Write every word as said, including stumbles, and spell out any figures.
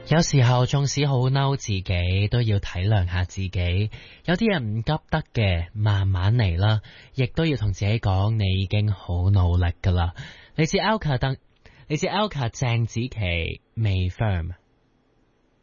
有時候縱使好嬲自己，都要體諒下自己。有啲人唔急得嘅，慢慢嚟啦。亦都要同自己講，你已經好努力噶啦。嚟自 Alka 鄧，嚟自 Alka 鄭子琪，未 firm。